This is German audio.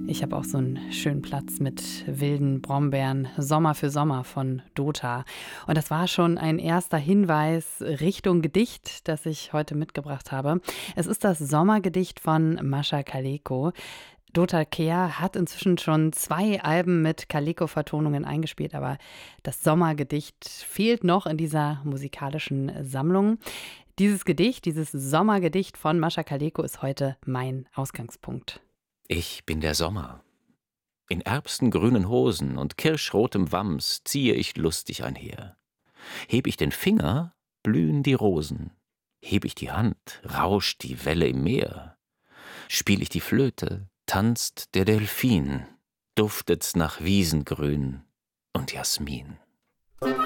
Ich habe auch so einen schönen Platz mit wilden Brombeeren, Sommer für Sommer von Dota. Und das war schon ein erster Hinweis Richtung Gedicht, das ich heute mitgebracht habe. Es ist das Sommergedicht von Mascha Kaleko. Dota Kehr hat inzwischen schon 2 Alben mit Kaleko-Vertonungen eingespielt, aber das Sommergedicht fehlt noch in dieser musikalischen Sammlung. Dieses Gedicht, dieses Sommergedicht von Mascha Kaleko ist heute mein Ausgangspunkt. Ich bin der Sommer. In erbsengrünen Hosen und kirschrotem Wams ziehe ich lustig einher. Heb ich den Finger, blühen die Rosen. Heb ich die Hand, rauscht die Welle im Meer. Spiel ich die Flöte, tanzt der Delphin, duftet's nach Wiesengrün und Jasmin.